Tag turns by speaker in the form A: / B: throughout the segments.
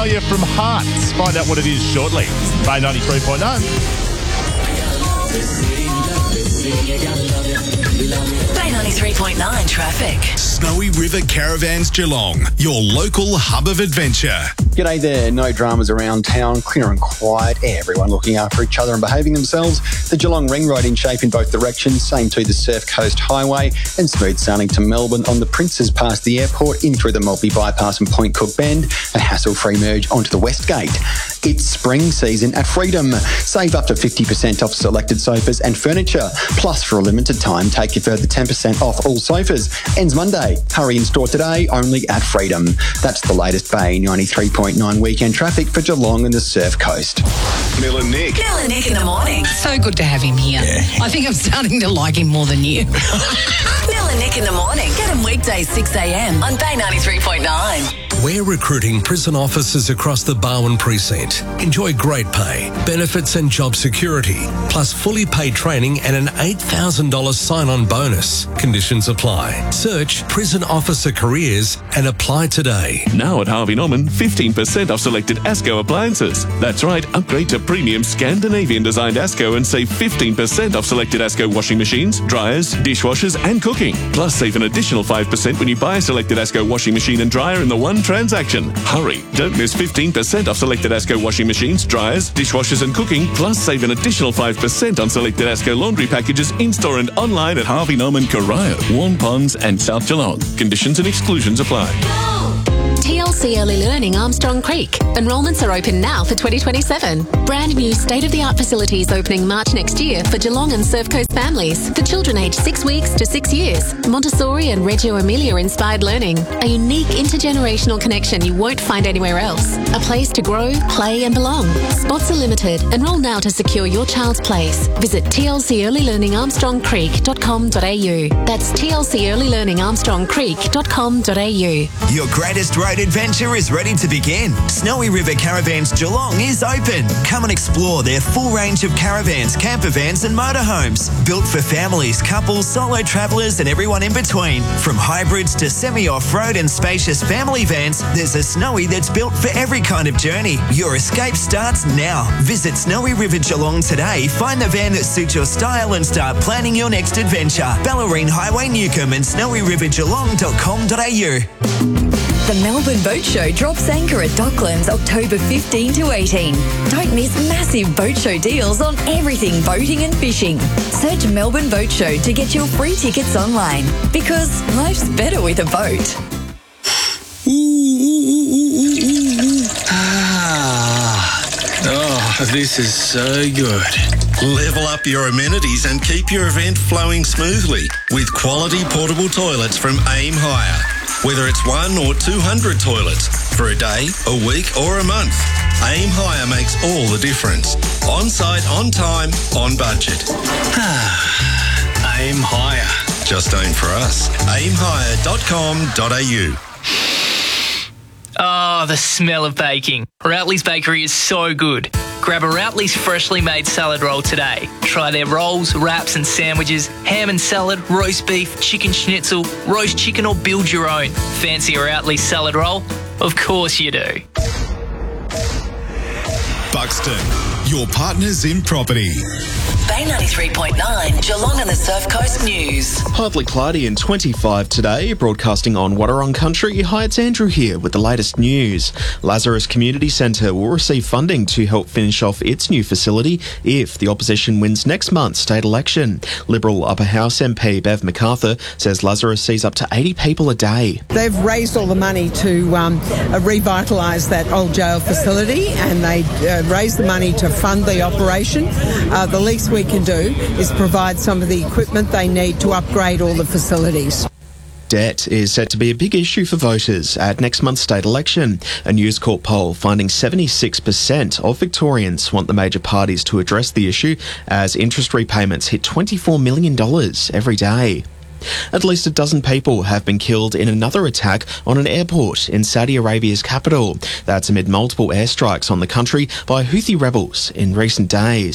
A: You're from Hearts. Find out what it is shortly. Bay 93.9.
B: Bay 93.9 traffic.
C: Snowy River Caravans Geelong, your local hub of adventure.
D: G'day there, no dramas around town, clear and quiet, everyone looking after each other and behaving themselves. The Geelong Ring Road in shape in both directions, same to the Surf Coast Highway, and smooth sailing to Melbourne on the Princes past the airport, in through the Maltby Bypass and Point Cook Bend, a hassle-free merge onto the West Gate. It's spring season at Freedom. Save up to 50% off selected sofas and furniture. Plus, for a limited time, take your further 10% off all sofas. Ends Monday. Hurry in store today, only at Freedom. That's the latest Bay 93.9 weekend traffic for Geelong and the Surf Coast.
C: Mill and Nick.
B: Bill and Nick in the morning.
E: So good to have him here. I think I'm starting to like him more than you.
B: Bill and Nick in the morning. Get him weekdays 6 a.m. on Bay 93.9.
F: We're recruiting prison officers across the Barwon precinct. Enjoy great pay, benefits and job security, plus fully paid training and an $8,000 sign-on bonus. Conditions apply. Search Prison Officer Careers and apply today.
G: Now at Harvey Norman, 15% off selected ASCO appliances. That's right, upgrade to premium Scandinavian-designed ASCO and save 15% off selected ASCO washing machines, dryers, dishwashers and cooking. Plus, save an additional 5% when you buy a selected ASCO washing machine and dryer in the one transaction. Hurry, don't miss 15% off selected ASCO washing machines, dryers, dishwashers and cooking. Plus, save an additional 5% on selected ASCO laundry packages in-store and online at Harvey Norman, Corio, Warn Ponds and South Geelong. Conditions and exclusions apply.
H: TLC Early Learning Armstrong Creek. Enrolments are open now for 2027. Brand new state-of-the-art facilities opening March next year for Geelong and Surf Coast families for children aged 6 weeks to 6 years. Montessori and Reggio Emilia inspired learning. A unique intergenerational connection you won't find anywhere else. A place to grow, play and belong. Spots are limited. Enrol now to secure your child's place. Visit tlcearlylearningarmstrongcreek.com.au. That's tlcearlylearningarmstrongcreek.com.au.
I: Your greatest road adventure is ready to begin. Snowy River Caravans Geelong is open. Come and explore their full range of caravans, camper vans and motorhomes. Built for families, couples, solo travellers and everyone in between. From hybrids to semi-off-road and spacious family vans, there's a Snowy that's built for every kind of journey. Your escape starts now. Visit Snowy River Geelong today, find the van that suits your style and start planning your next adventure. Bellarine Highway Newcomb and snowyrivergeelong.com.au.
J: The Melbourne Boat Show drops anchor at Docklands October 15 to 18. Don't miss massive boat show deals on everything boating and fishing. Search Melbourne Boat Show to get your free tickets online, because life's better with a boat.
K: Oh, this is so good.
C: Level up your amenities and keep your event flowing smoothly with quality portable toilets from Aim Hire. Whether it's 1 or 200 toilets for a day, a week or a month, Aim Hire makes all the difference. On site, on time, on budget.
K: Aim higher.
C: Just aim for us. aimhire.com.au.
L: Oh, the smell of baking. Routley's Bakery is so good. Grab a Routley's freshly made salad roll today. Try their rolls, wraps and sandwiches, ham and salad, roast beef, chicken schnitzel, roast chicken or build your own. Fancy a Routley's salad roll? Of course you do.
C: Buxton, your partners in property.
B: Bay 93.9, Geelong and the Surf Coast News.
M: Partly cloudy and 25 today, broadcasting on Wadawurrung Country. Hi, it's Andrew here with the latest news. Lazarus Community Centre will receive funding to help finish off its new facility if the opposition wins next month's state election. Liberal Upper House MP Bev MacArthur says Lazarus sees up to 80 people a day.
N: They've raised all the money to revitalise that old jail facility, and they raised the money to fund the operation. The least we can do is provide some of the equipment they need to upgrade all the facilities.
M: Debt is set to be a big issue for voters at next month's state election. A News Corp poll finding 76% of Victorians want the major parties to address the issue as interest repayments hit $24 million every day. At least a dozen people have been killed in another attack on an airport in Saudi Arabia's capital. That's amid multiple airstrikes on the country by Houthi rebels in recent days.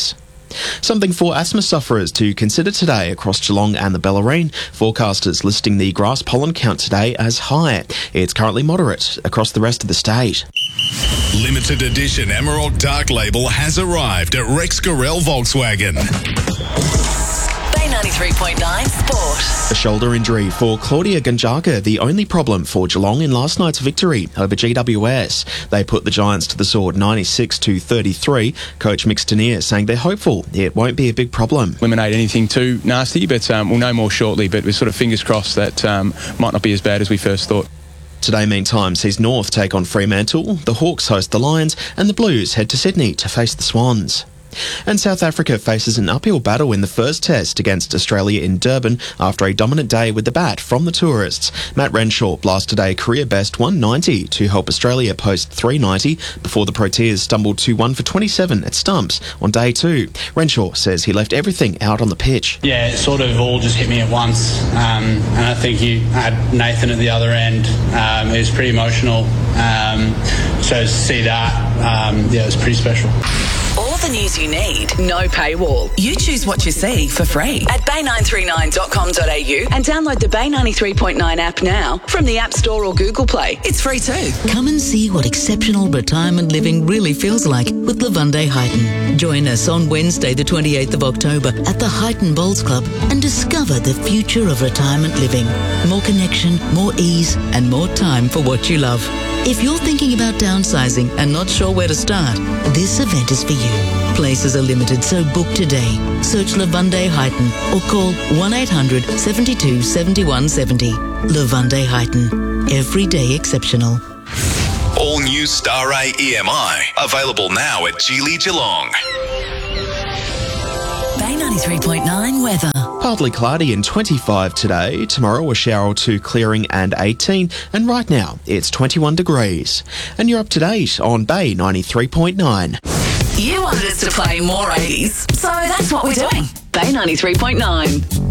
M: Something for asthma sufferers to consider today across Geelong and the Bellarine. Forecasters listing the grass pollen count today as high. It's currently moderate across the rest of the state.
O: Limited edition Emerald Dark Label has arrived at Rex Gorell Volkswagen.
B: Bay 93.9 Sport.
M: A shoulder injury for Claudia Gunjaga, the only problem for Geelong in last night's victory over GWS. They put the Giants to the sword 96-33. Coach Mick Stanier saying they're hopeful it won't be a big problem.
P: Eliminate anything too nasty, but we'll know more shortly. But we're sort of fingers crossed that might not be as bad as we first thought.
M: Today, meantime, sees North take on Fremantle, the Hawks host the Lions, and the Blues head to Sydney to face the Swans. And South Africa faces an uphill battle in the first test against Australia in Durban after a dominant day with the bat from the tourists. Matt Renshaw blasted a career-best 190 to help Australia post 390 before the Proteas stumbled to 1 for 27 at stumps on day 2. Renshaw says he left everything out on the pitch.
Q: Yeah, it sort of all just hit me at once, and I think you had Nathan at the other end. It was pretty emotional, so to see that, it was pretty special.
B: All the news you need, no paywall. You choose what you see for free at bay939.com.au and download the Bay 93.9 app now from the App Store or Google Play. It's free too.
R: Come and see what exceptional retirement living really feels like with Lavande Heighton. Join us on Wednesday the 28th of October at the Heighton Bowls Club and discover the future of retirement living. More connection, more ease and more time for what you love. If you're thinking about downsizing and not sure where to start, this event is for you. Places are limited, so book today. Search Lavande Heighton or call 1-800-72-7170. Lavande Heighton. Every day exceptional.
O: All new Star A EMI. Available now at Geely Geelong.
B: Bay 93.9 weather.
M: Partly cloudy and 25 today. Tomorrow a shower or two clearing and 18. And right now it's 21 degrees. And you're up to date on Bay 93.9.
B: You wanted us to play more 80s, so that's what we're doing. Bay 93.9.